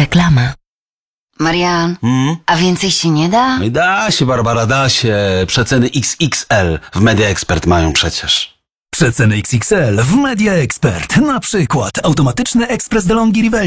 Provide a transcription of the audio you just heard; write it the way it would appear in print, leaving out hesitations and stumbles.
Reklama. Marian, a więcej się nie da? Da się, Barbara, da się. Przeceny XXL w Media Expert mają przecież. Przeceny XXL w Media Expert. Na przykład automatyczny ekspres DeLonghi Rivel